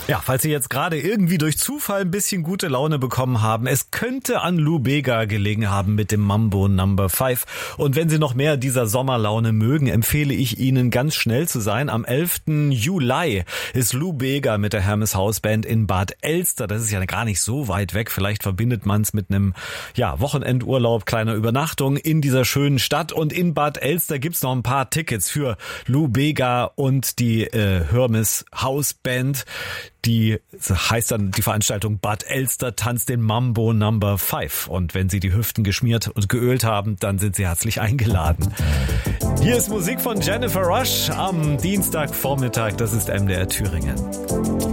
Ja, falls Sie jetzt gerade irgendwie durch Zufall ein bisschen gute Laune bekommen haben, es könnte an Lou Bega gelegen haben mit dem Mambo No. 5. Und wenn Sie noch mehr dieser Sommerlaune mögen, empfehle ich Ihnen ganz schnell zu sein. Am 11. Juli ist Lou Bega mit der Hermes House Band in Bad Elster. Das ist ja gar nicht so weit weg. Vielleicht verbindet man es mit einem Wochenendurlaub, kleiner Übernachtung in dieser schönen Stadt. Und in Bad Elster gibt's noch ein paar Tickets für Lou Bega und die Hermes House Band. Die heißt dann die Veranstaltung Bad Elster tanzt den Mambo No. 5. Und wenn Sie die Hüften geschmiert und geölt haben, dann sind Sie herzlich eingeladen. Hier ist Musik von Jennifer Rush am Dienstagvormittag. Das ist MDR Thüringen.